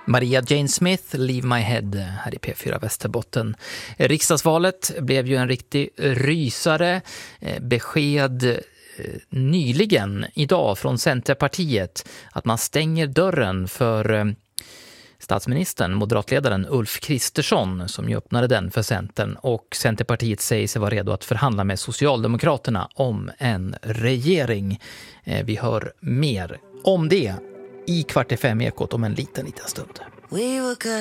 Maria Jane Smith, Leave My Head, här i P4 Västerbotten. Riksdagsvalet blev ju en riktig rysare. Besked nyligen, idag, från Centerpartiet att man stänger dörren för statsministern, moderatledaren Ulf Kristersson, som ju öppnade den för Centern, och Centerpartiet säger sig vara redo att förhandla med Socialdemokraterna om en regering. Vi hör mer om det i 4:45 Ekot om en liten stund.